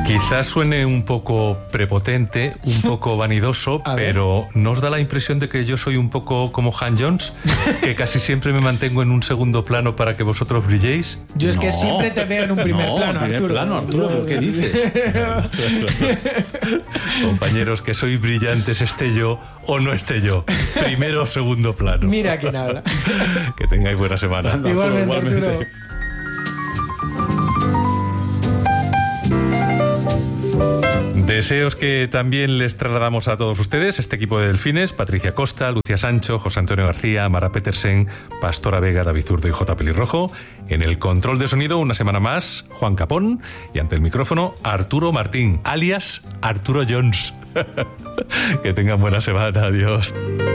Quizás suene un poco prepotente, un poco vanidoso, pero ¿no os da la impresión de que yo soy un poco como Han Jones? Que casi siempre me mantengo en un segundo plano para que vosotros brilléis. Yo es que siempre te veo en un primer plano, Arturo. ¿Pero qué dices? Compañeros, que soy brillantes, esté yo o no esté yo. Primero o segundo plano. Mira quién habla. Que tengáis buena semana. Anda, Igualmente, Arturo. Deseos que también les trasladamos a todos ustedes, este equipo de Delfines: Patricia Costa, Lucía Sancho, José Antonio García, Mara Petersen, Pastora Vega, David Zurdo y J. Pelirrojo. En el control de sonido, una semana más, Juan Capón. Y ante el micrófono, Arturo Martín, alias Arturo Jones. Que tengan buena semana. Adiós.